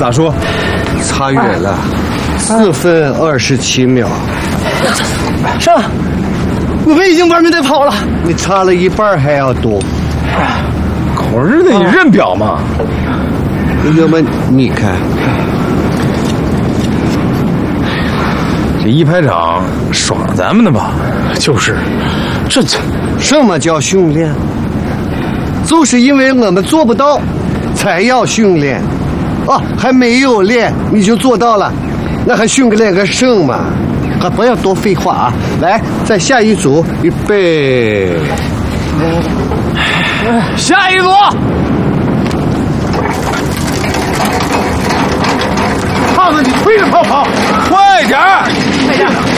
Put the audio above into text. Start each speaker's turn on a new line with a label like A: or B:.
A: 咋说？
B: 差远了，4分27秒。
C: 上，我们已经玩命地跑了。
B: 你差了一半还要多。
A: 口日的，你认表吗？
B: 要不你看，
A: 这一排长耍咱们的吧？
C: 就是，这
B: 什么叫训练？就是因为我们做不到，才要训练。啊，还没有练你就做到了，那还训练个什么？还不要多废话啊！来，再下一组，预备，
C: 下一组。
A: 胖子，你推着跑，快点儿！
C: 快点！